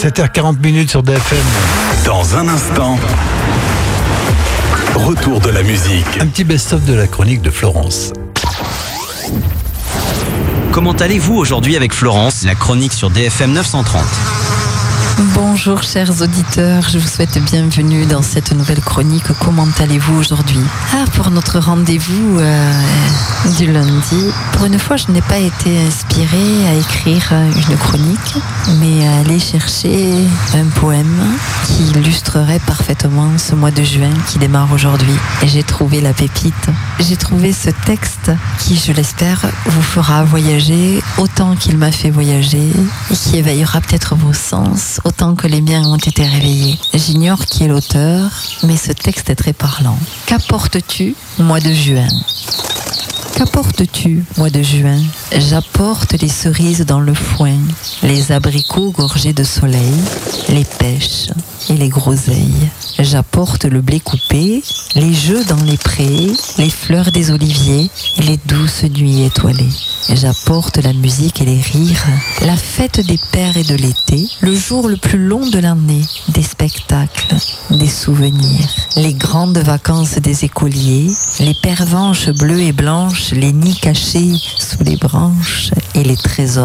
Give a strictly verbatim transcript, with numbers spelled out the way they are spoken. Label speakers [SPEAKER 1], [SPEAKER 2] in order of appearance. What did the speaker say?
[SPEAKER 1] sept heures quarante sur D F M.
[SPEAKER 2] Dans un instant, retour de la musique.
[SPEAKER 1] Un petit best-of de la chronique de Florence.
[SPEAKER 3] Comment allez-vous aujourd'hui avec Florence, la chronique sur D F M neuf cent trente?
[SPEAKER 4] Bonjour chers auditeurs, je vous souhaite bienvenue dans cette nouvelle chronique. Comment allez-vous aujourd'hui? Ah, pour notre rendez-vous euh, du lundi, pour une fois je n'ai pas été inspirée à écrire une chronique, mais à aller chercher un poème qui illustrerait parfaitement ce mois de juin qui démarre aujourd'hui. Et j'ai trouvé la pépite. J'ai trouvé ce texte qui, je l'espère, vous fera voyager autant qu'il m'a fait voyager et qui éveillera peut-être vos sens autant que les miens ont été réveillés. J'ignore qui est l'auteur, mais ce texte est très parlant. Qu'apportes-tu, mois de juin? Qu'apportes-tu, mois de juin? J'apporte les cerises dans le foin, les abricots gorgés de soleil, les pêches et les groseilles. J'apporte le blé coupé, les jeux dans les prés, les fleurs des oliviers et les douces nuits étoilées. J'apporte la musique et les rires, la fête des pères et de l'été, le jour le plus long de l'année, des spectacles, des souvenirs, les grandes vacances des écoliers, les pervenches bleues et blanches, les nids cachés sous les branches et les trésors